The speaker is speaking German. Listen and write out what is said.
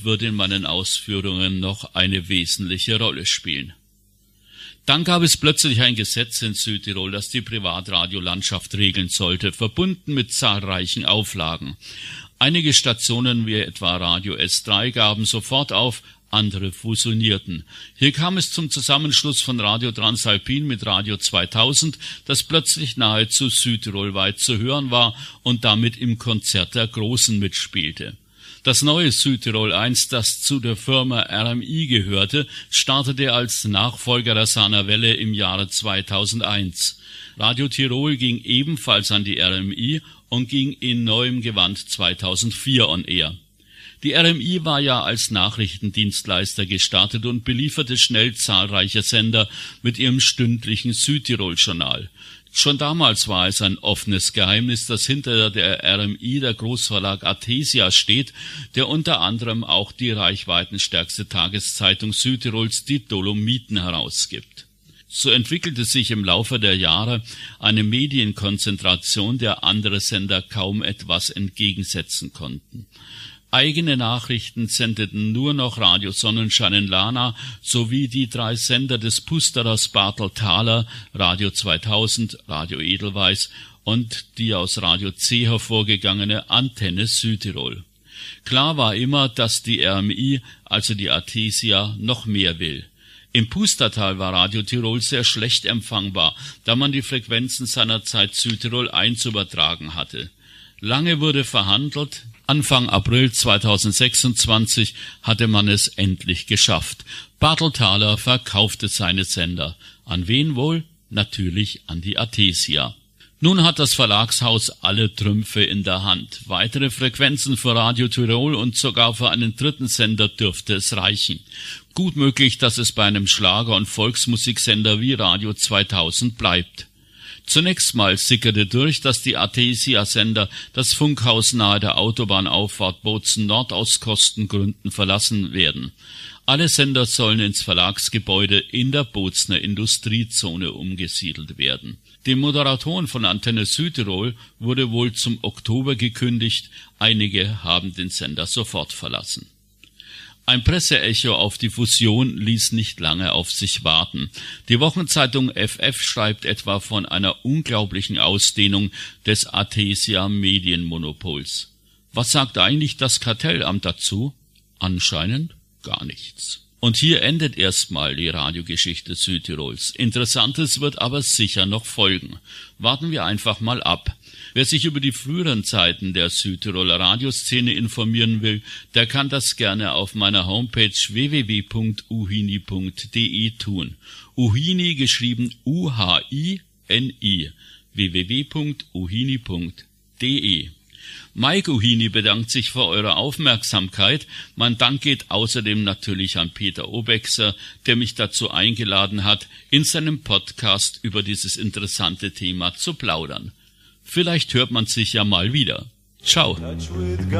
und wird in meinen Ausführungen noch eine wesentliche Rolle spielen. Dann gab es plötzlich ein Gesetz in Südtirol, das die Privatradiolandschaft regeln sollte, verbunden mit zahlreichen Auflagen. Einige Stationen wie etwa Radio S3 gaben sofort auf, andere fusionierten. Hier kam es zum Zusammenschluss von Radio Transalpin mit Radio 2000, das plötzlich nahezu südtirolweit zu hören war und damit im Konzert der Großen mitspielte. Das neue Südtirol 1, das zu der Firma RMI gehörte, startete als Nachfolger der Sana Welle im Jahre 2001. Radio Tirol ging ebenfalls an die RMI und ging in neuem Gewand 2004 on air. Die RMI war ja als Nachrichtendienstleister gestartet und belieferte schnell zahlreiche Sender mit ihrem stündlichen Südtirol-Journal. Schon damals war es ein offenes Geheimnis, dass hinter der RMI der Großverlag Athesia steht, der unter anderem auch die reichweitenstärkste Tageszeitung Südtirols, die Dolomiten, herausgibt. So entwickelte sich im Laufe der Jahre eine Medienkonzentration, der andere Sender kaum etwas entgegensetzen konnten. Eigene Nachrichten sendeten nur noch Radio Sonnenschein in Lana sowie die 3 Sender des Pusterers Bartel Thaler, Radio 2000, Radio Edelweiss und die aus Radio C hervorgegangene Antenne Südtirol. Klar war immer, dass die RMI, also die Athesia, noch mehr will. Im Pustertal war Radio Tirol sehr schlecht empfangbar, da man die Frequenzen seinerzeit Südtirol 1 übertragen hatte. Lange wurde verhandelt. Anfang April 2026 hatte man es endlich geschafft. Bartel Thaler verkaufte seine Sender. An wen wohl? Natürlich an die Athesia. Nun hat das Verlagshaus alle Trümpfe in der Hand. Weitere Frequenzen für Radio Tirol und sogar für einen 3. Sender dürfte es reichen. Gut möglich, dass es bei einem Schlager- und Volksmusiksender wie Radio 2000 bleibt. Zunächst mal sickerte durch, dass die Athesia-Sender das Funkhaus nahe der Autobahnauffahrt Bozen Nord aus Kostengründen verlassen werden. Alle Sender sollen ins Verlagsgebäude in der Bozener Industriezone umgesiedelt werden. Den Moderatoren von Antenne Südtirol wurde wohl zum Oktober gekündigt, einige haben den Sender sofort verlassen. Ein Presseecho auf die Fusion ließ nicht lange auf sich warten. Die Wochenzeitung FF schreibt etwa von einer unglaublichen Ausdehnung des Athesia-Medienmonopols. Was sagt eigentlich das Kartellamt dazu? Anscheinend gar nichts. Und hier endet erstmal die Radiogeschichte Südtirols. Interessantes wird aber sicher noch folgen. Warten wir einfach mal ab. Wer sich über die früheren Zeiten der Südtiroler Radioszene informieren will, der kann das gerne auf meiner Homepage www.uhini.de tun. Uhini geschrieben U-H-I-N-I, www.uhini.de. Mike Uhini bedankt sich für eure Aufmerksamkeit. Mein Dank geht außerdem natürlich an Peter Obexer, der mich dazu eingeladen hat, in seinem Podcast über dieses interessante Thema zu plaudern. Vielleicht hört man sich ja mal wieder. Ciao.